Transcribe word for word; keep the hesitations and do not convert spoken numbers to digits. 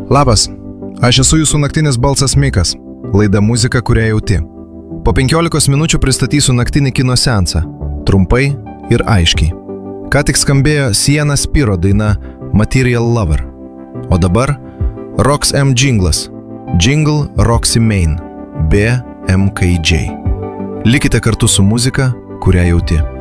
Labas, aš esu jūsų naktinis balsas Mikas, laida muzika, kurią jauti. Po penkiolikos minučių pristatysiu naktinį kino seansą, trumpai ir aiškiai. Ką tik skambėjo Sienna Spiro daina Material Lover. O dabar Rox M jinglas, Jingle Roxy Main, B M K J. Likite kartu su muzika, kurią jauti.